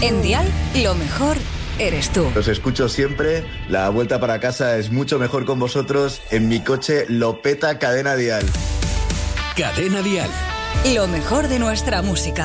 En Dial, lo mejor eres tú. Los escucho siempre, la vuelta para casa es mucho mejor con vosotros. En mi coche lo peta Cadena Dial. Cadena Dial. Lo mejor de nuestra música.